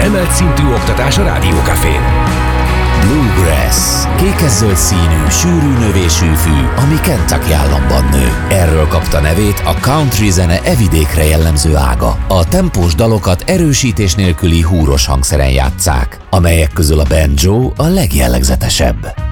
Emelt szintű oktatás a Rádiókafén. Bluegrass. Kékes-zöld színű, sűrű növésű fű, ami Kentucky államban nő. Erről kapta nevét a country zene evidékre jellemző ága. A tempós dalokat erősítés nélküli húros hangszeren játsszák, amelyek közül a banjo a legjellegzetesebb.